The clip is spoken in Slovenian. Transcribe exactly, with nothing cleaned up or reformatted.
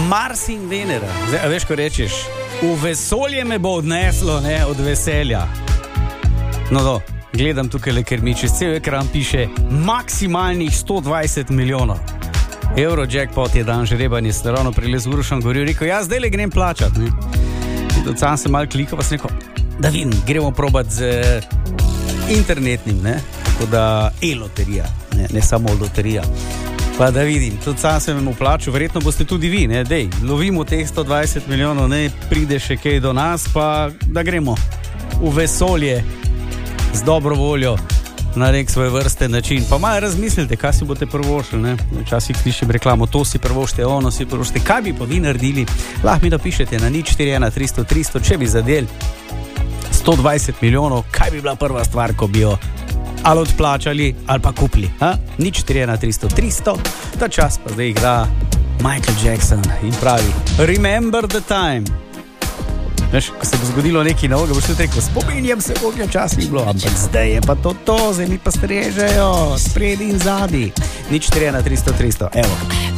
Mars in Venera. Zdaj, a veš, ko rečeš, v vesolje me bo odneslo, ne, od veselja. No, no, gledam tukaj, ker mi čez cel ekran piše maksimalnih sto dvajset milijonov. Eurojackpot je dan žrebanje, ste ravno prelez v Urošem govoril, rekel, ja, zdaj le grem plačat, ne. In tudi sam sem malo klikal, pa sem rekel, da vidim, gremo probat z internetnim, ne, tako da e-loterija, ne, ne samo loterija. Pa da vidim, tudi sam sem mu plačal, verjetno boste tudi vi, ne, dej, lovimo teh sto dvajset milijonov, ne, pride še kaj do nas, pa da gremo v vesolje z dobro voljo na nek svoj vrsten način. Pa malo razmislite, kaj si boste prvošli, ne? Včasih slišim reklamo, to si prvošte, ono si prvošte. Kaj bi pa vi naredili? Lahko mi napišete na nič štiri ena tristo tristo, če bi zadel sto dvajset milijonov, kaj bi bila prva stvar, ko bi jo ali odplačali, ali pa kupili. Ha? nič štiri ena tristo tristo, ta čas pa zdaj igra Michael Jackson in pravi Remember the time. Veš, ko se bo zgodilo nekaj novega, boš tudi rekel, spominjam se, koliko čas ni bilo, ampak zdaj je pa to to, zdaj mi pa strežejo, spredi in zadi. nič štiri ena tristo tristo, evo.